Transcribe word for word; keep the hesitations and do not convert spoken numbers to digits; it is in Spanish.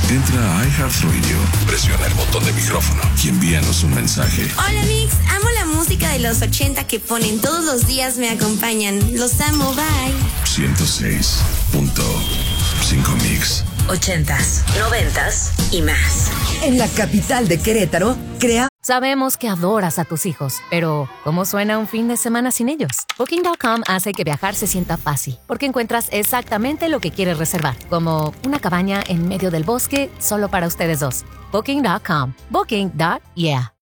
Entra a iHeartRadio, presiona el botón de micrófono y envíanos un mensaje. Hola Mix, amo la música de los ochenta que ponen todos los días, me acompañan. Los amo, bye. ciento seis punto cinco Mix. Ochentas, noventas y más. En la capital de Querétaro, crea... Sabemos que adoras a tus hijos, pero ¿cómo suena un fin de semana sin ellos? Booking punto com hace que viajar se sienta fácil, porque encuentras exactamente lo que quieres reservar, como una cabaña en medio del bosque solo para ustedes dos. Booking punto com. Booking. Yeah.